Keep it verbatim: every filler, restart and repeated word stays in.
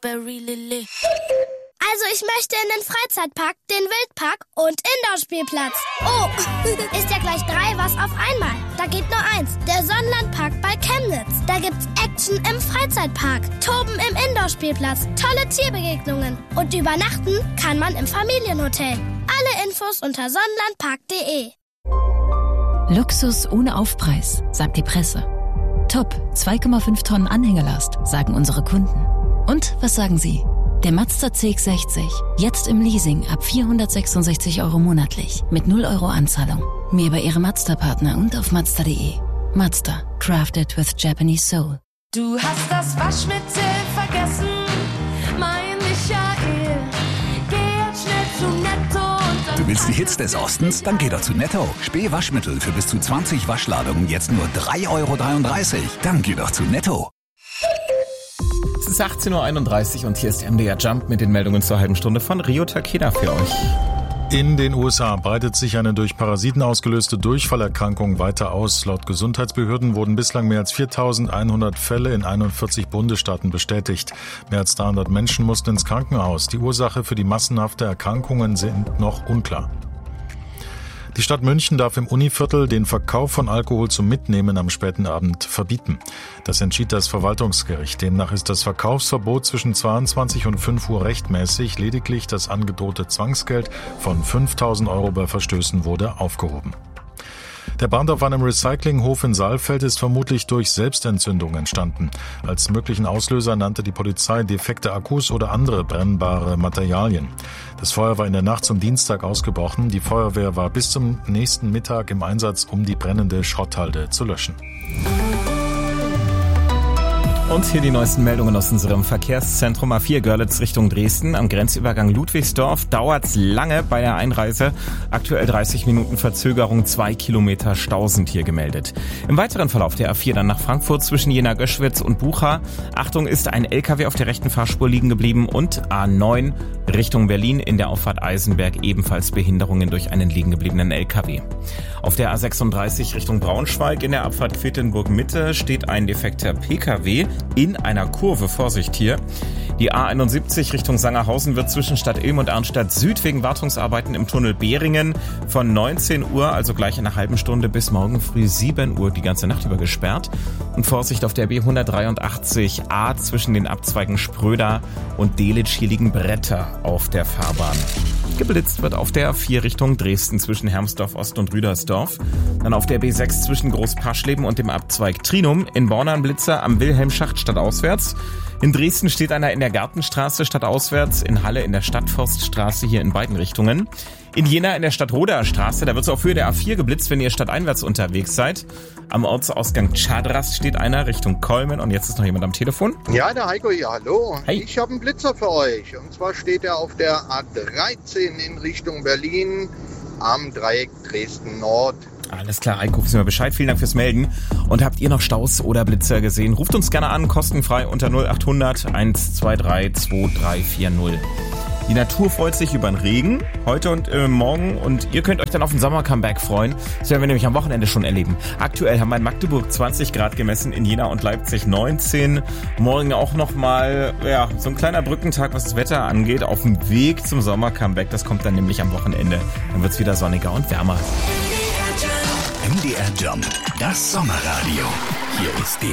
Strawberry Lily. Also ich möchte in den Freizeitpark, den Wildpark und Indoor-Spielplatz. Oh, ist ja gleich drei was auf einmal. Da geht nur eins, der Sonnenlandpark bei Chemnitz. Da gibt's Action im Freizeitpark, Toben im Indoor-Spielplatz, tolle Tierbegegnungen und übernachten kann man im Familienhotel. Alle Infos unter sonnenlandpark punkt de. Luxus ohne Aufpreis, sagt die Presse. Top, zwei Komma fünf Tonnen Anhängelast, sagen unsere Kunden. Und was sagen Sie? Der Mazda C X sechzig, jetzt im Leasing ab vierhundertsechsundsechzig Euro monatlich, mit null Euro Anzahlung. Mehr bei Ihrem Mazda-Partner und auf mazda punkt de. Mazda, crafted with Japanese soul. Du hast das Waschmittel vergessen, mein Michael. Geh jetzt schnell zu Netto und dann... Du willst die Hits des Ostens? Dann geh doch zu Netto. Spee-Waschmittel für bis zu zwanzig Waschladungen jetzt nur drei Euro dreiunddreißig. Dann geh doch zu Netto. Es ist achtzehn Uhr einunddreißig und hier ist M D R Jump mit den Meldungen zur halben Stunde von Rio Takeda für euch. In den U S A breitet sich eine durch Parasiten ausgelöste Durchfallerkrankung weiter aus. Laut Gesundheitsbehörden wurden bislang mehr als viertausendeinhundert Fälle in einundvierzig Bundesstaaten bestätigt. Mehr als dreihundert Menschen mussten ins Krankenhaus. Die Ursache für die massenhafte Erkrankungen sind noch unklar. Die Stadt München darf im Univiertel den Verkauf von Alkohol zum Mitnehmen am späten Abend verbieten. Das entschied das Verwaltungsgericht. Demnach ist das Verkaufsverbot zwischen zweiundzwanzig und fünf Uhr rechtmäßig. Lediglich das angedrohte Zwangsgeld von fünftausend Euro bei Verstößen wurde aufgehoben. Der Brand auf einem Recyclinghof in Saalfeld ist vermutlich durch Selbstentzündung entstanden. Als möglichen Auslöser nannte die Polizei defekte Akkus oder andere brennbare Materialien. Das Feuer war in der Nacht zum Dienstag ausgebrochen. Die Feuerwehr war bis zum nächsten Mittag im Einsatz, um die brennende Schrotthalde zu löschen. Und hier die neuesten Meldungen aus unserem Verkehrszentrum A vier Görlitz Richtung Dresden. Am Grenzübergang Ludwigsdorf dauert's lange bei der Einreise. Aktuell dreißig Minuten Verzögerung, zwei Kilometer Stau sind hier gemeldet. Im weiteren Verlauf der A vier dann nach Frankfurt zwischen Jena-Göschwitz und Bucha. Achtung, ist ein L K W auf der rechten Fahrspur liegen geblieben und A neun Richtung Berlin in der Auffahrt Eisenberg ebenfalls Behinderungen durch einen liegen gebliebenen L K W. Auf der A sechsunddreißig Richtung Braunschweig in der Abfahrt Quedlinburg-Mitte steht ein defekter P K W in einer Kurve, Vorsicht hier. Die A einundsiebzig Richtung Sangerhausen wird zwischen Stadt Ilm und Arnstadt Süd wegen Wartungsarbeiten im Tunnel Behringen von neunzehn Uhr, also gleich in einer halben Stunde, bis morgen früh sieben Uhr die ganze Nacht über gesperrt. Und Vorsicht auf der B hundertdreiundachtzig A zwischen den Abzweigen Spröder und Delitzsch, hier liegen Bretter auf der Fahrbahn. Geblitzt wird auf der A vier Richtung Dresden zwischen Hermsdorf Ost und Rüdersdorf. Dann auf der B sechs zwischen Großpaschleben und dem Abzweig Trinum. In Born Blitzer am Wilhelmschacht stadtauswärts. In Dresden steht einer in der Gartenstraße stadtauswärts. In Halle in der Stadtforststraße, hier in beiden Richtungen. In Jena in der Stadtroder Straße, da wird es auf Höhe der A vier geblitzt, wenn ihr stadteinwärts unterwegs seid. Am Ortsausgang Chadras steht einer Richtung Kolmen und jetzt ist noch jemand am Telefon. Ja, der Heiko hier, hallo. Hi. Ich habe einen Blitzer für euch. Und zwar steht er auf der A dreizehn in Richtung Berlin am Dreieck Dresden Nord. Alles klar, Heiko, wissen wir Bescheid. Vielen Dank fürs Melden. Und habt ihr noch Staus oder Blitzer gesehen? Ruft uns gerne an, kostenfrei unter null achthundert eins zwei drei zwei drei vier null. Die Natur freut sich über den Regen heute und äh, morgen und ihr könnt euch dann auf den Sommer-Comeback freuen. Das werden wir nämlich am Wochenende schon erleben. Aktuell haben wir in Magdeburg zwanzig Grad gemessen, in Jena und Leipzig neunzehn. Morgen auch nochmal ja, so ein kleiner Brückentag, was das Wetter angeht, auf dem Weg zum Sommer-Comeback. Das kommt dann nämlich am Wochenende. Dann wird's wieder sonniger und wärmer. M D R Jump, das Sommerradio. Hier ist der